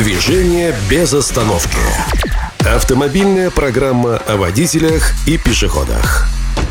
Движение без остановки. Автомобильная программа о водителях и пешеходах.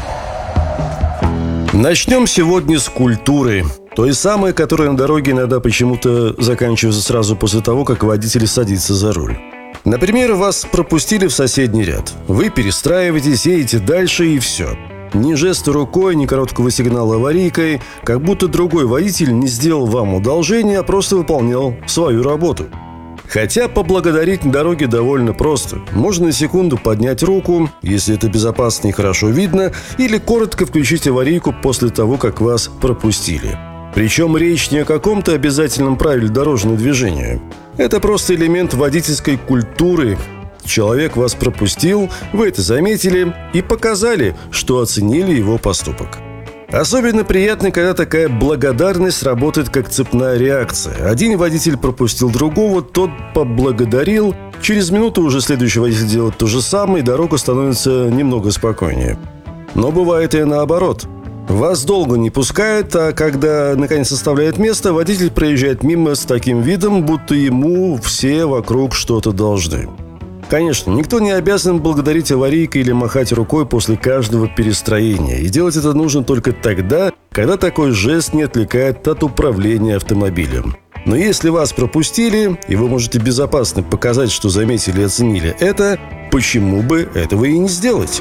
Начнем сегодня с культуры. Той самой, которая на дороге иногда почему-то заканчивается сразу после того, как водитель садится за руль. Например, вас пропустили в соседний ряд. Вы перестраиваетесь, едете дальше и все. Ни жеста рукой, ни короткого сигнала аварийкой, как будто другой водитель не сделал вам одолжение, а просто выполнял свою работу. Хотя поблагодарить на дороге довольно просто. Можно на секунду поднять руку, если это безопасно и хорошо видно, или коротко включить аварийку после того, как вас пропустили. Причем речь не о каком-то обязательном правиле дорожного движения. Это просто элемент водительской культуры. Человек вас пропустил, вы это заметили и показали, что оценили его поступок. Особенно приятно, когда такая благодарность работает как цепная реакция. Один водитель пропустил другого, тот поблагодарил. Через минуту уже следующий водитель делает то же самое, и дорога становится немного спокойнее. Но бывает и наоборот. Вас долго не пускают, а когда наконец оставляет место, водитель проезжает мимо с таким видом, будто ему все вокруг что-то должны. Конечно, никто не обязан благодарить аварийкой или махать рукой после каждого перестроения. И делать это нужно только тогда, когда такой жест не отвлекает от управления автомобилем. Но если вас пропустили, и вы можете безопасно показать, что заметили и оценили это, почему бы этого и не сделать?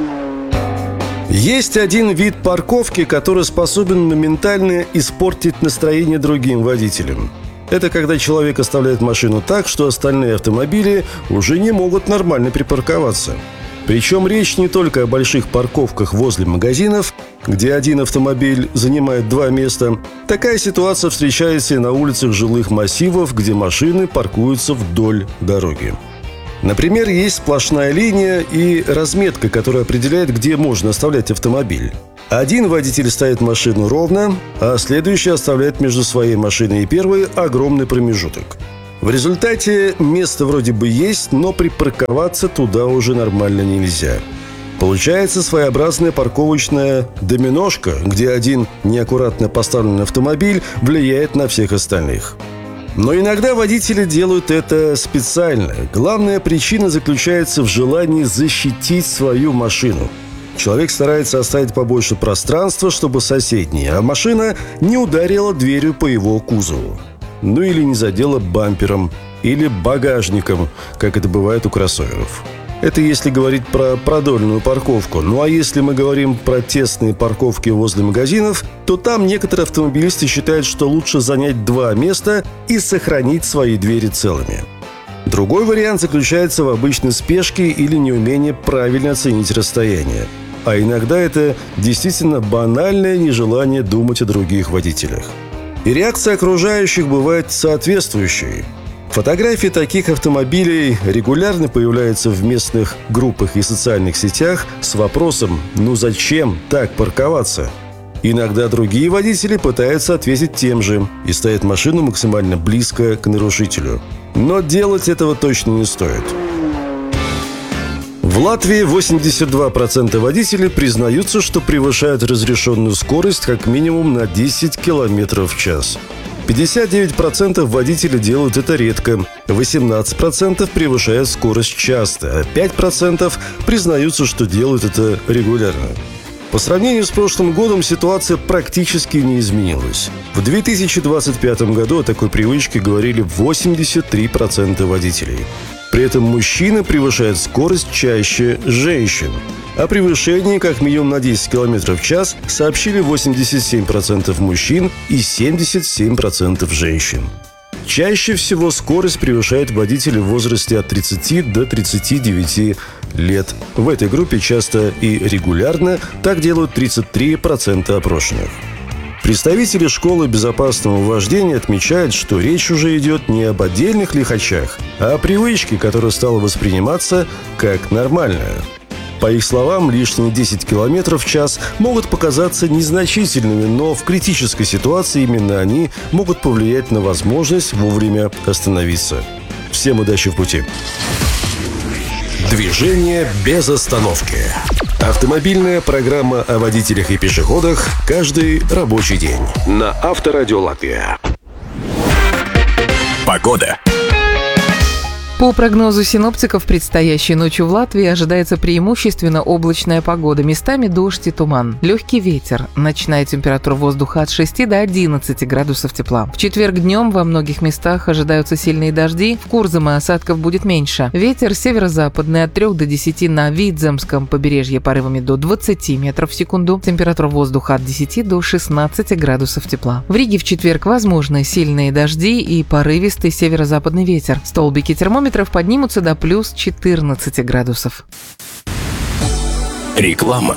Есть один вид парковки, который способен моментально испортить настроение другим водителям. Это когда человек оставляет машину так, что остальные автомобили уже не могут нормально припарковаться. Причем речь не только о больших парковках возле магазинов, где один автомобиль занимает два места. Такая ситуация встречается и на улицах жилых массивов, где машины паркуются вдоль дороги. Например, есть сплошная линия и разметка, которая определяет, где можно оставлять автомобиль. Один водитель ставит машину ровно, а следующий оставляет между своей машиной и первой огромный промежуток. В результате место вроде бы есть, но припарковаться туда уже нормально нельзя. Получается своеобразная парковочная доминошка, где один неаккуратно поставленный автомобиль влияет на всех остальных. Но иногда водители делают это специально. Главная причина заключается в желании защитить свою машину. Человек старается оставить побольше пространства, чтобы соседняя, а машина не ударила дверью по его кузову. Ну или не задела бампером или багажником, как это бывает у кроссоверов. Это если говорить про продольную парковку. Ну а если мы говорим про тесные парковки возле магазинов, то там некоторые автомобилисты считают, что лучше занять два места и сохранить свои двери целыми. Другой вариант заключается в обычной спешке или неумении правильно оценить расстояние. А иногда это действительно банальное нежелание думать о других водителях. И реакция окружающих бывает соответствующей. Фотографии таких автомобилей регулярно появляются в местных группах и социальных сетях с вопросом «Ну зачем так парковаться?». Иногда другие водители пытаются ответить тем же и ставят машину максимально близко к нарушителю. Но делать этого точно не стоит. В Латвии 82% водителей признаются, что превышают разрешенную скорость как минимум на 10 км в час. 59% водителей делают это редко, 18% превышают скорость часто, а 5% признаются, что делают это регулярно. По сравнению с прошлым годом ситуация практически не изменилась. В 2025 году о такой привычке говорили 83% водителей. При этом мужчины превышают скорость чаще женщин. О превышении как минимум на 10 км в час сообщили 87% мужчин и 77% женщин. Чаще всего скорость превышает водители в возрасте от 30 до 39 лет. В этой группе часто и регулярно так делают 33% опрошенных. Представители школы безопасного вождения отмечают, что речь уже идет не об отдельных лихачах, а о привычке, которая стала восприниматься как нормальная. По их словам, лишние 10 км в час могут показаться незначительными, но в критической ситуации именно они могут повлиять на возможность вовремя остановиться. Всем удачи в пути! Движение без остановки. Автомобильная программа о водителях и пешеходах каждый рабочий день на Авторадио Латвия. Погода. По прогнозу синоптиков, предстоящей ночью в Латвии ожидается преимущественно облачная погода, местами дождь и туман. Легкий ветер, ночная температура воздуха от 6 до 11 градусов тепла. В четверг днем во многих местах ожидаются сильные дожди, в Курзаме осадков будет меньше. Ветер северо-западный от 3 до 10 на Видземском побережье порывами до 20 метров в секунду. Температура воздуха от 10 до 16 градусов тепла. В Риге в четверг возможны сильные дожди и порывистый северо-западный ветер. Столбики термометров поднимутся до плюс 14 градусов. Реклама.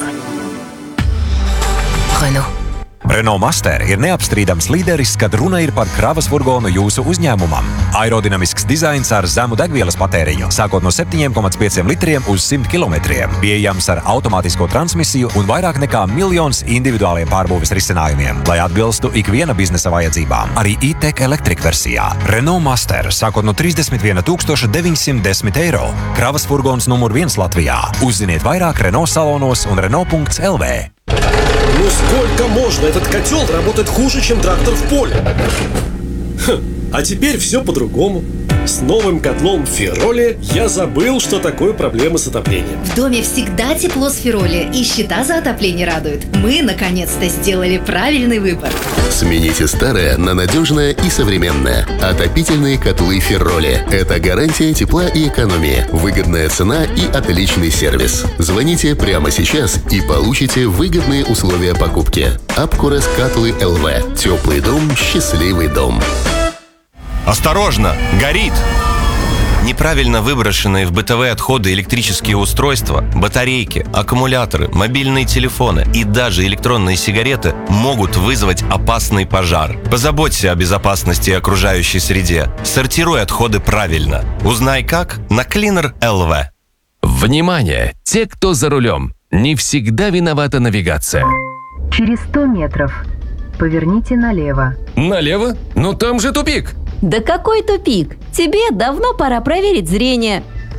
Renault Master ir neapstrīdams līderis, kad runa ir par kravas furgonu jūsu uzņēmumam. Aerodinamisks dizains ar zemu degvielas patēriņu, sākot no 7,5 litriem uz 100 km. Pieejams ar automātisko transmisiju un vairāk nekā 1 miljons individuāliem pārbūves risinājumiem, lai atbilstu ikviena biznesa vajadzībām. Arī e-tech Electric versijā. Renault Master, sākot no 31 910 eiro. Kravas furgons numur 1 Latvijā. Uzziniet vairāk Renault salonos un Renault.lv. Ну сколько можно? Этот котел работает хуже, чем трактор в поле. А теперь все по-другому. С новым котлом Фероли я забыл, что такое проблемы с отоплением. В доме всегда тепло с Фероли, и счета за отопление радуют. Мы, наконец-то, сделали правильный выбор. Смените старое на надежное и современное. Отопительные котлы Фероли. Это гарантия тепла и экономии, выгодная цена и отличный сервис. Звоните прямо сейчас и получите выгодные условия покупки. Апкурес Катлы ЛВ. Теплый дом, счастливый дом. Осторожно! Горит! Неправильно выброшенные в бытовые отходы электрические устройства, батарейки, аккумуляторы, мобильные телефоны и даже электронные сигареты могут вызвать опасный пожар. Позаботься о безопасности окружающей среде. Сортируй отходы правильно. Узнай как на Cleaner LV. Внимание! Те, кто за рулем, не всегда виновата навигация. Через 100 метров поверните налево. Налево? Но там же тупик! Да какой тупик? Тебе давно пора проверить зрение.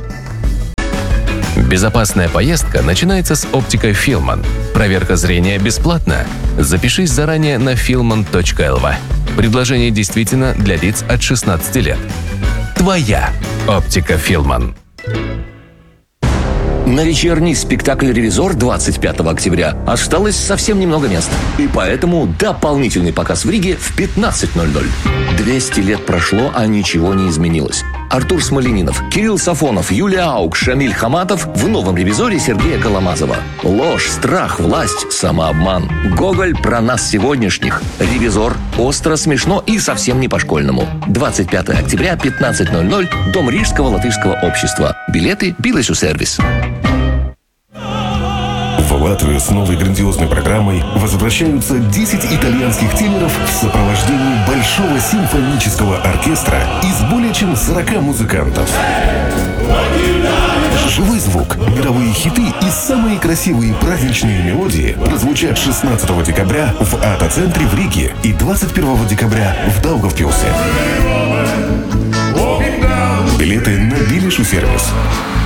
Безопасная поездка начинается с оптикой Филман. Проверка зрения бесплатна. Запишись заранее на filman.lv. Предложение действительно для лиц от 16 лет. Твоя оптика Филман. На вечерний спектакль «Ревизор» 25 октября осталось совсем немного мест. И поэтому дополнительный показ в Риге в 15:00. 200 лет прошло, а ничего не изменилось. Артур Смольянинов, Кирилл Сафонов, Юлия Аук, Шамиль Хаматов в новом «Ревизоре» Сергея Коломазова. Ложь, страх, власть, самообман. Гоголь про нас сегодняшних. «Ревизор» остро, смешно и совсем не по-школьному. 25 октября, 15:00, Дом Рижского латышского общества. Билеты «Билесу-сервис». В Латвию с новой грандиозной программой возвращаются 10 итальянских теноров в сопровождении большого симфонического оркестра из более чем 40 музыкантов. Живой звук, мировые хиты и самые красивые праздничные мелодии прозвучат 16 декабря в АТО-центре в Риге и 21 декабря в Даугавпилсе. Билеты на Билесу-сервис.